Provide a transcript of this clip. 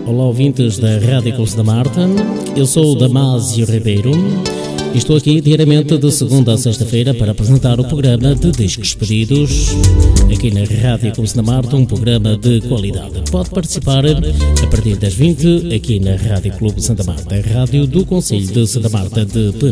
olá ouvintes da Rádio Clube da Marta. Eu sou o Damásio Ribeiro e estou aqui diariamente de segunda a sexta-feira para apresentar o programa de discos pedidos aqui na Rádio Clube da Marta, um programa de qualidade. Pode participar a partir das 20 aqui na Rádio Clube Santa Marta, a rádio do Concelho de Santa Marta de Penafiel.